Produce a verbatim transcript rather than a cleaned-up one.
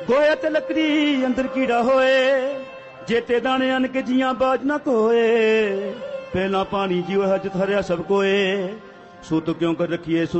गोया ते लकड़ी अंदर कीड़ा होए, जेते दाने अन के जियां बाज न कोए। पहला पानी जीव है जथरिया सब कोए, सो तो क्यों कर रखिए